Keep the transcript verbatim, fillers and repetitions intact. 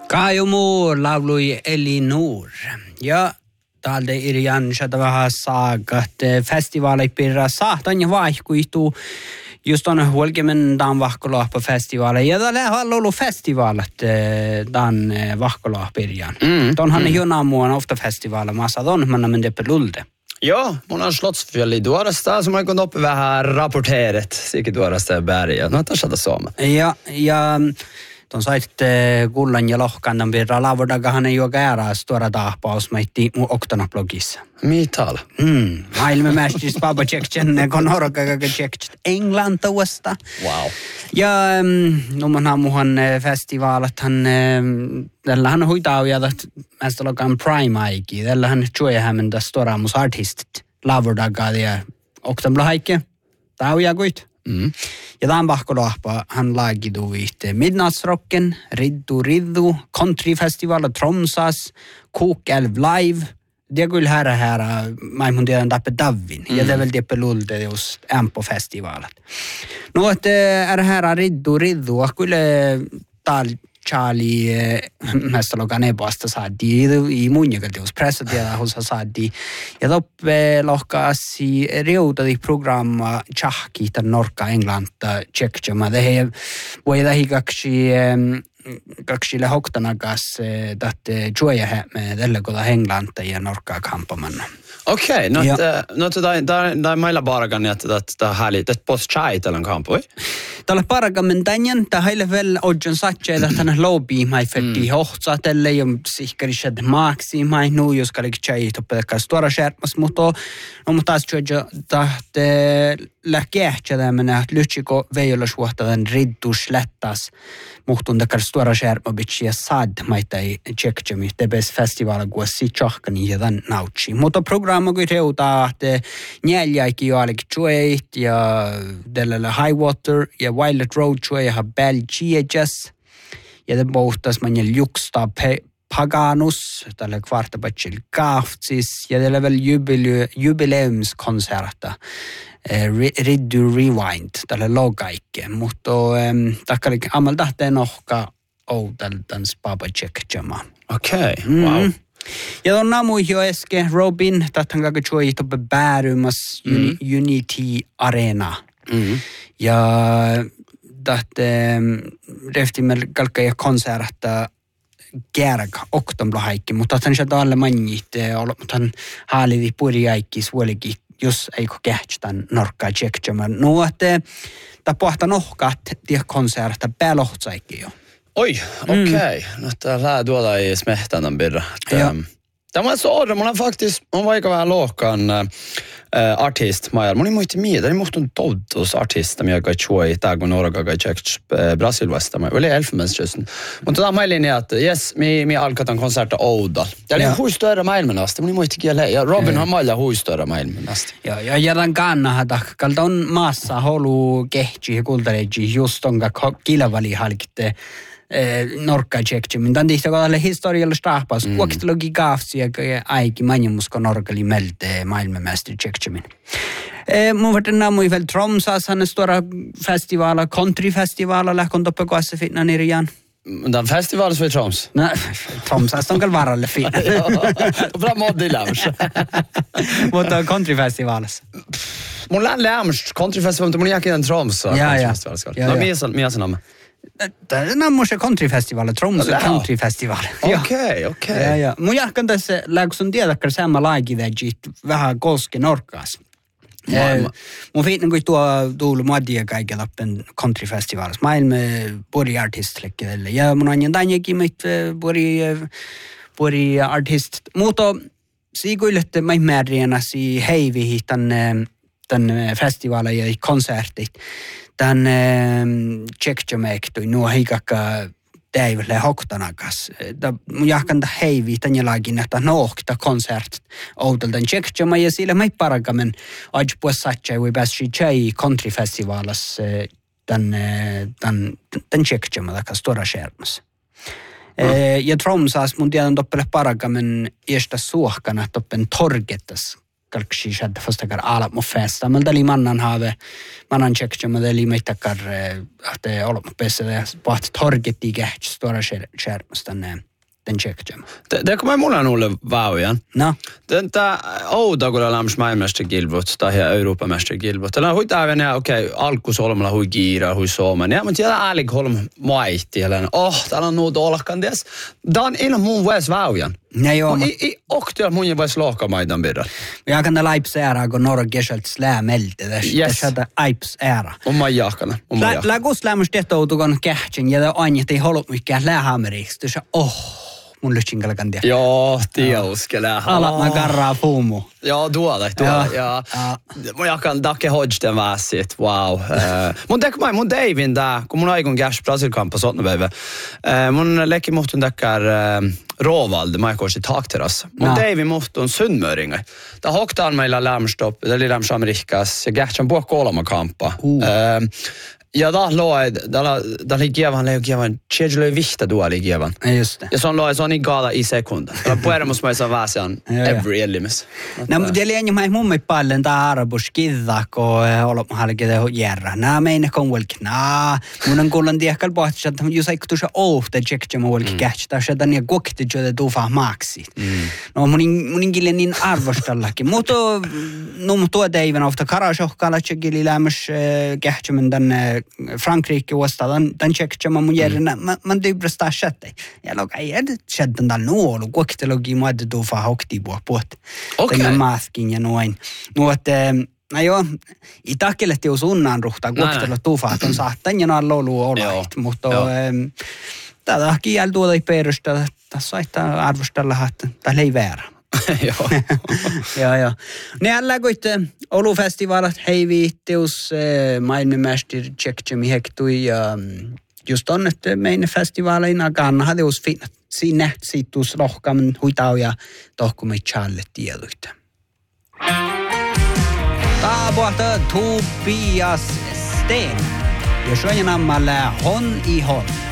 Kaajumuu laului Elinor. Ja täältä Irjan vähän saagat festivaaleipirra saahtan ja vaihkuituu just on huolkemen dan vahkolahpa festivaale. Ja täällä on ollut festivaalit dan vahkolahpirjan. Mm, Tonhan mm. jona muun ofta festivaale massa ton man men det pelulde. Ja, mun on Slottsfjälli duorasta, som har gått upp vähän rapporterat, sikä duorasta berget. No, tässä sama. Ja, ja ton sait kullan ja lohkan virra lavordagahan ei ole käärääs tuoda tahpaus meitti mun Oktana-blogissa. Mitala? Mm, maailmanmästys Papa Tsekchen, kun horokakaga Tsekchen Englantuasta. Wow. Ja no man muhan festivaalathan, tällähän huitaujatat mästalokan Prime-aiki. Tällähän tjuejahämmentä storamus artistit lavordagaad ja Oktana-blogaikke. Taujakuit. Mm. Ja tämän pahkolohpa hän laagidu viihte Midnattsrocken, Riddu Riddu, Countryfestival, Tromsas, Kokelv Live. Det är kyllä här här mä mun tiedän tappe Davin. Mm. Ja det är väl det pelulde just Empo-festivalet. No että är här Riddu Riddu, kyllä tal Charlie mästalokan epästä saadtiin i munjakaltius pressatieda hosa saadtiin. Ja toppe lohkaasi reutadi programma tjahki tämän Norka Englanta tjekkjama. Det här voi dahi kaksi kaksi lehoktanakas tätte juoja med tällä koda Englanta ja Norka kampamanna. Okei, no että no että da meillä paragan että että häli että post chai tällä kampoi. Tällä paragan men tänjan ta heille väl ojon satche että tänä lobby mai fetti hohtsa tälle ja sihkarishat maxi mai nu jos kalik chai toppe kastora skärmas mutta no mutta taas juoja tahte läkehtja tämmönen lyhtsiko veiolla suhtavan riddus lättas muhtun takar stora skärmabitsi ja sad maitai tjekkjami tebes festivala guossi tjahkani ja tän nautsi. Mutta programma kun reutaa että neljäkin joalik juoit ja tällä High Water ja Violet Road juoi ja Belgias ja te pohtas manjel juxta Paganus tällä kvartabachil Kaftsis ja tällä väl jubileumskonserta Riddu Rewind tällä logaikke mutta takkalik amal tahteen ohka outaltans Papa Tsekjama. Okei, wow. Mm. Ja on namu jo eske Robin tahtan kaka juoi toppe bäärymas mm. Unity Arena. Mm. Ja tahte reftimel kalka ja konserta kärg Oktonblahaikki, mutta tahtan sieltä alle manjit, mutta hän haalivi purjaikki suolikin, jos ei kähtsitän Norkkaa tjekkjämään. No, että tapahtan ohkaat tie konserta päälohtsaikki jo. Oi, okei. Okay. Mm. No, tää tuolla ei smehtänan birra. Tämä on så, mulla faktiskt, on vaikka vähän lohkan äh, artist majar. Mun ei muisti miitä, ei muhtun todtus artista, mikä chuoi tää kun Norkaga tjekts äh, Brasilvasta. Mä oli Elfenbenskysten. Mutta tämä mailin ja että yes, mi mi alkatan konserta Oudal. Tämä oli hui större maailmanasti. Mun ei muisti kielä. Ja Robin har mailla hui större maailmanasti. Ja ja jalan kannaha takkalta on maassa holu kehtsi kultareji just onka kilavali halkitte. Norkka tjekkjämin. Tämän tihtä kohdalle historialla strahpas. Mm. Kuokitologi kaafsi ja aiki manjamusko Norkali melte maailmanmästeri tjekkjämin. Mun varten naamui väl Tromsas, hän stora festivala, countryfestivala, lähkon toppe koassa fitna nirjan. Den festival så i Troms. Nej, Tromsas on kyllä varalle fina. Bra moddi lämst. Mutta countryfestivalissa. Mun län lämst countryfestival, mutta mun jäkin en Troms. Ja, ja. No, mies on namme. Tämä on se countryfestival, Tromsø countryfestival. Okei, okei. Ja, ja. Mun jahkan tässä läksun tiedäkään sama laikidäjit vähän koske Norkkaas. Mun fiitän kuin tuo tuulu muodia kaikilla lappen countryfestivalissa. Maailma puri artistillekin. Ja mun on jotain mit puri puri artist. Mutta siikuilette mä määriänä si heivihi tänne tänne festivaaleja ja konsertit. Tän tjekkjämeektui nuo hiikakka täiville hoktanakas. Mun jahkanta heivi tän jälagin, että nohkita konsertit outaltan tjekkjämä ja sillä mä parakamen aج puhussatja voi pääsi tjei countryfestivalas tän tän tjekkjämä takas stora skärmas. Ja Tromsas mun tiedän toppele parakamen estä suohkana toppen torgettas kalksi shadda fastakar alat mo festa. Men dali mannan have, mannan tjekkja, men dali meittakar, att det alat mo pessa, på att torget i gäht stora skärmstan den tjekkja. Det, det kommer mulla nulle vaujan. No. Den tää oudagolla lämms maailmanmästergilvot tai Eurooppa-mästergilvot. Tällä huitaa venää, okei, okay, alkusolmalla hui kiira, hui suomen. Ja, mutta siellä äälig holm maihti. Oh, täällä on nuut olkan ties. Tää on ilman mun vues vaujan. Ja joo. I, i oktial mun vues lohkamaidan birra. Jag kan Aips ära kun Norge Geschalt slämelde. Yes. Det Aips ära. On mä jahkana. On mä jahkana. Lägus lämmus tehtoutukon kähtsin ja aina ei halut mikään lähämeriksi. Tuossa, oh. Mun lyhtsinkällä kan tiedä. Joo, tiedä uskelee. Alat mä karraa puumu. Joo, tuolla, tuolla. Ja, mun jakan takke hodjten väsit, wow. Mun tek mai, mun Davin tää, kun mun aikon käs Brasilkampa sotnapäivä. Mun lekki muhtun takkar Råvalde, mä korsi takteras. Mun Davin muhtun Sunnmöringa. Tää hoktaan meillä lämstopp, det lilla lämst Amerikas, ja kähtsän puhua kolmakampa. Ja da loi, da da ligiavan ligiavan, tjejlö vihta tuo ligiavan. Just det. Ja son loi son igala i sekunda. Ja pueramus mai sa väsian every elimis. No, mutta eli en mä mummi paljon tää arabus kidda, kun olla halkede järra. Nää meine kon welk. Nää, mun on kuulen tiekal pohti, että jos ei kutusa ohte tjekja mu welk kähtää, että niin kokti jode tufa maksi. No mun mun kille niin arvostallakin. Mutta no mutta David ofta karashokkala tjekili lämmäs kähtymän tänne Frankrike vasta dan dan tjekkja man järna man dybra stashatte. Ja log ei ed shaddan dal nuolu koktelogi mod do fa hokti bo pot. Okei. Maskin ja noin. Nuot no joo, i takkelehti us unnan ruhtaa koktelo tufa on saattan ja nallu olait, mutta tätä kiel tuoda i perusta tässä saittaa arvostella että tämä ei väärä. Joo. Joo, joo. Ne alla koit olufestivalat hei viitteus maailmanmäster tjekkjemi hektui ja just on, että meidän festivaaleina kannahan teus sinne situs rohkamen huitau ja tohkumme challe tieluita. Taapuahta Tobias Sten ja suojanammalle Hon i Hon.